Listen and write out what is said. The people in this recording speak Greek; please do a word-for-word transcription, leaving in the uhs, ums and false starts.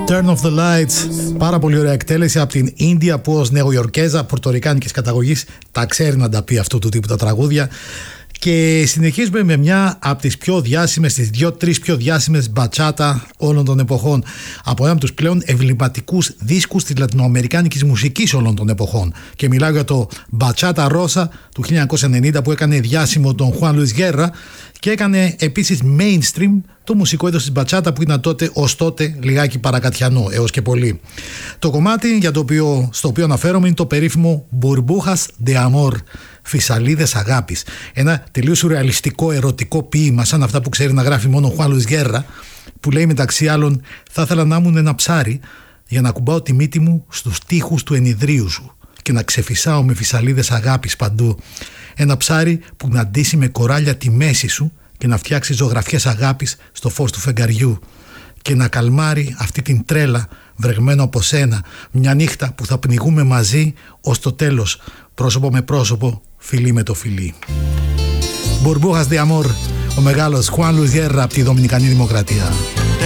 Turn off the lights. Πάρα πολύ ωραία εκτέλεση από την Ίνδια, που ως νεοϊορκέζα πορτορικάνικης καταγωγής τα ξέρει να τα πει αυτού του τύπου τα τραγούδια. Και συνεχίζουμε με μια από τις πιο διάσημες, τις δύο-τρεις πιο διάσημες μπατσάτα όλων των εποχών. Από ένα από τους πλέον εμβληματικούς δίσκους της λατινοαμερικάνικης μουσικής όλων των εποχών. Και μιλάω για το Μπατσάτα Ρώσα του χίλια εννιακόσια ενενήντα, που έκανε διάσημο τον Χουάν Λουίς Γκέρα και έκανε επίσης mainstream το μουσικό είδος της μπατσάτα, που ήταν τότε ως τότε λιγάκι παρακατιανό έως και πολύ. Το κομμάτι για το οποίο, στο οποίο αναφέρομαι είναι το περίφημο Burbujas de Amor, φυσαλίδες αγάπης. Ένα τελείως σουρεαλιστικό ερωτικό ποίημα, σαν αυτά που ξέρει να γράφει μόνο ο Χουάν Λουίς Γκέρα, που λέει μεταξύ άλλων: θα ήθελα να ήμουν ένα ψάρι για να κουμπάω τη μύτη μου στους τοίχους του ενιδρίου σου και να ξεφυσάω με φυσαλίδες αγάπης παντού. Ένα ψάρι που να ντύσει με κοράλια τη μέση σου και να φτιάξει ζωγραφιές αγάπης στο φως του φεγγαριού και να καλμάρει αυτή την τρέλα βρεγμένο από σένα, μια νύχτα που θα πνιγούμε μαζί ως το τέλος, πρόσωπο με πρόσωπο, φιλί με το φιλί. Burbujas de Amor, ο μεγάλος Χουάν Λουίς Γκέρα από τη Δομινικανή Δημοκρατία.